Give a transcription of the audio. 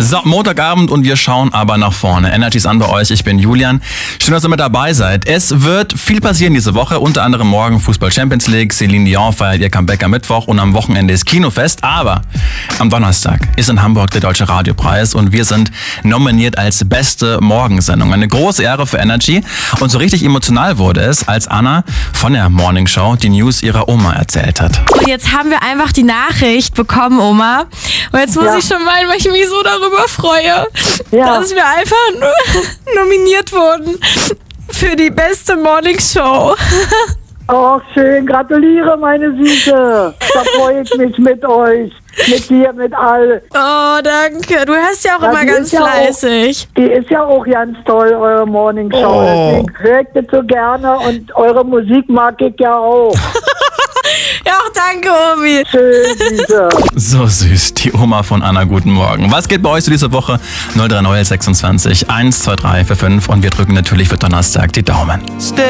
So, Montagabend und wir schauen aber nach vorne. Energy ist an bei euch, ich bin Julian. Schön, dass ihr mit dabei seid. Es wird viel passieren diese Woche, unter anderem morgen Fußball Champions League. Celine Dion feiert ihr Comeback am Mittwoch und am Wochenende ist Kinofest. Aber am Donnerstag ist in Hamburg der Deutsche Radiopreis und wir sind nominiert als beste Morgensendung. Eine große Ehre für Energy und so richtig emotional wurde es, als Anna von der Morning Show die News ihrer Oma erzählt hat. Und jetzt haben wir einfach die Nachricht bekommen, Oma. Und jetzt muss ich schon weinen, weil ich mich so darüber freue, dass wir einfach nominiert wurden für die beste Morning Show. Oh, schön. Gratuliere, meine Süße. Da freue ich mich mit euch. Mit dir, mit all. Oh, danke. Du hörst ja auch immer ganz fleißig. Die ist ja auch ganz toll, eure Morning Show. Oh. Deswegen höre ich das so gerne und eure Musik mag ich ja auch. Ja, auch danke, Omi. Schön, Süße. So süß, die Oma von Anna, guten Morgen. Was geht bei euch so diese Woche? 03026 12345 und wir drücken natürlich für Donnerstag die Daumen.